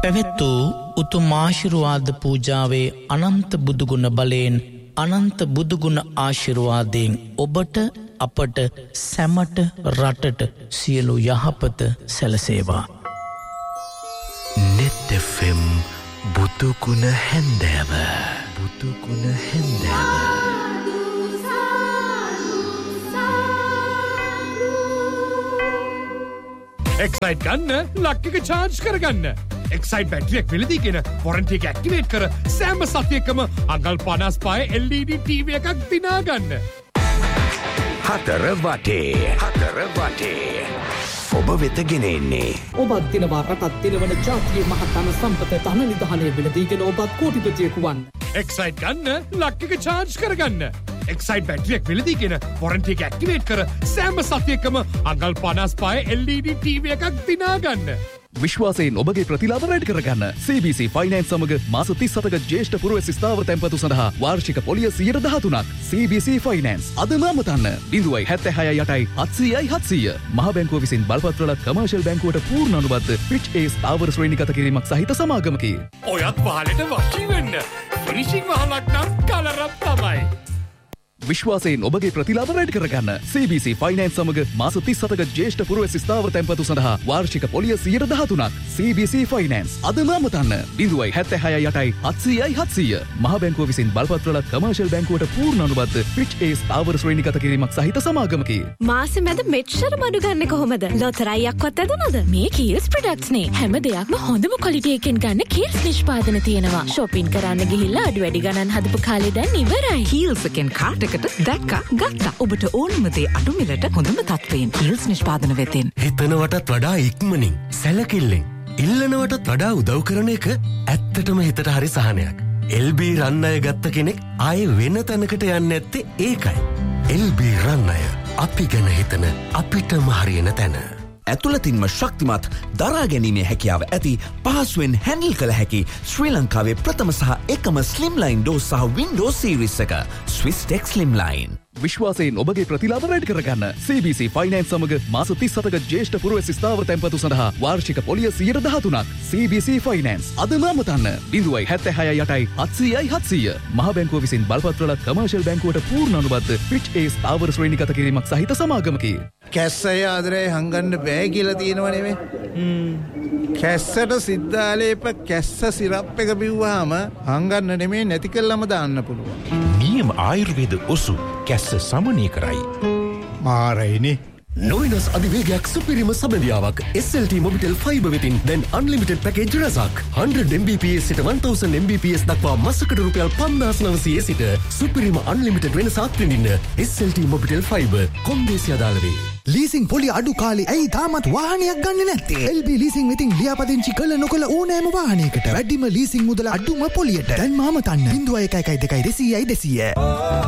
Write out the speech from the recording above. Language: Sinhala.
පැවැත්වූ උතුම් ආශිර්වාද පූජාවේ අනන්ත බුදුගුණ බලයෙන් අනන්ත බුදුගුණ ආශිර්වාදයෙන් ඔබට අපට සැමට රටට සියලු යහපත සැලසේවා. නෙත් FM බුදුගුණ හැන්දෑව බුදුගුණ හැන්දෑව. එක්සයිට් ගන්න ලක් එක චාර්ජ් කරගන්න. එක්සයිට් බැටරියක් වෙලදීගෙන වොරන්ටි එක ඇක්ටිවේට් කර සෑම සතියකම අඟල් 55 LED TV එකක් දිනා ගන්න. හතර වටේ ඔබ වෙත ගෙන එන්නේ ඔබත් දිනවා රටත් දිනවන ජාතියේ මහතම සම්පත ධන නිධානය වෙලදීගෙන ඔබත් කෝටිපතියෙකු වන්. එක්සයිට් ගන්න ලක් එක චාර්ජ් කරගන්න. එක්සයිට් බැටරියක් වෙලදීගෙන වොරන්ටි එක ඇක්ටිවේට් කර සෑම සතියකම අඟල් 55 LED TV එකක් දිනා ගන්න. විශ්වාසයෙන් ඔබගේ ප්‍රතිලාභ වැඩි කරගන්න CBC Finance සමග මාස 37ක ජ්‍යෙෂ්ඨ පුරවැසි ස්ථාවර තැන්පතු සඳහා වාර්ෂික පොලිය 13%ක්. CBC Finance අදම අමතන්න 076 700 මහ බැංකුව විසින් බලපත්‍රලත් කමර්ෂල් බැංකුවට පූර්ණ අනුබද්ධ Fitch A ස්ථාවර ශ්‍රේණිගත කිරීමක් සහිත සමාගමකි. ඔයත් වහලට වශී වෙන්න. ෆිනිෂිං වහලක් නම් කලරක් තමයි. විශ්වාසයෙන් ඔබගේ ප්‍රතිලාභ වැඩි කරගන්න CBC Finance සමග මාස 37ක ජ්‍යෙෂ්ඨ පුරවැසි ස්ථාවර තැන්පතු සඳහා වාර්ෂික පොලිය 13%ක්. CBC Finance අදම අමතන්න 076 700 මහ බැංකුව විසින් බලපත්‍රලත් කමර්ෂල් බැංකුවට පූර්ණ අනුබද්ධ Fitch A ස්ථාවර ශ්‍රේණිගත කිරීමක් සහිත සමාගමකි. මාසෙ මැද මෙච්චර බඩු ගන්න කොහොමද? ලොතරැයියක්වත් ඇදුනද? මේ කීල්ස් ප්‍රොඩක්ට්ස් නේ. හැම දෙයක්ම හොඳම ක්වොලිටි එකෙන් ගන්න කීල්ස් නිෂ්පාදන තියෙනවා. shopping කරන්න ගිහිල්ලා අඩු වැඩි ගණන් හදපු කාලේ දැන් ඉවරයි. කීල්ස් එකෙන් කාට් දැක්කා ගත්තා. ඔබට ඕනම දේ අඩු මිලට හොඳම තත්ත්වයෙන් කීල්ස් නිෂ්පාදන වෙතින්. හිතනවටත් වඩා ඉක්මනින් සැලකිල්ලෙන් ඉල්ලනවටත් වඩා උදව් කරන එක ඇත්තටම හිතට හරි සහනයක්. LB රන් අය ගත්ත කෙනෙක් ආයේ වෙන තැනකට යන්නේ නැත්තේ ඒකයි. LB රන් අය අපි ගැන හිතන අපිටම හරියන තැන. ඇතුළතින්ම ශක්තිමත් දරා ගැනීමේ හැකියාව ඇති පහසුවෙන් හැන්ඩල් කළ හැකි ශ්‍රී ලංකාවේ ප්‍රථම සහ එකම ස්ලිම්ලයින් ඩෝර් සහ වින්ඩෝ සීරීස් එක ස්විස් ටෙක් ස්ලිම්ලයින්. විශ්වාසයෙන් ඔබගේ ප්‍රතිලාභ වැඩි කරගන්න CBC Finance සමග මාස 37ක ජ්‍යෙෂ්ඨ පුරවැසි ස්ථාවර තැන්පතු සඳහා වාර්ෂික පොලිය 13%ක්. CBC Finance අදම අමතන්න 076 700 මහ බැංකුව විසින් බලපත්‍රලත් කමර්ෂල් බැංකුවට පූර්ණ අනුබද්ධ Fitch A ස්ථාවර ශ්‍රේණිගත කිරීමක් සහිත සමාගමකි. කැස්සය ආදරේ හංගන්න බෑ කියලා තියෙනව නෙමෙයි. කැස්සට සිද්ධාලේප කැස්ස සිරප් එක බිව්වහම හංගන්න නෙමෙයි නැති කළාම දාන්න පුළුවන්. නියම ආයුර්වේද ඔසු කැස්ස සමනය කරයි. මාරයිනේ. නොවිනස් අධිවේගයක් සුපිරිම සබඳියාවක් SLT Mobitel Fiber වෙතින් දැන් unlimited package රසක් 100 Mbps සිට 1000 Mbps දක්වා මාසකට රුපියල් 5900 සිට සුපිරිම unlimited වෙනසක් විඳින්න SLT Mobitel Fiber කොන්දේසි අදාළ වේ. ලීසින් පොලි අඩු කාලේ ඇයි තාමත් වාහනයක් ගන්න නැත්තේ? LB ලීසින් වෙතින් ලියාපදිංචි කළ නොකළ ඕනෑම වාහනයකට වැඩිම ලීසින් මුදල අඩුම පොලියට දැන් මාම තන්න 011200